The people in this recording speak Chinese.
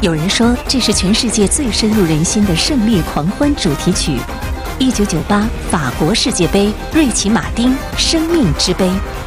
有人说这是全世界最深入人心的胜利狂欢主题曲。1998法国世界杯，瑞奇·马丁《生命之杯》。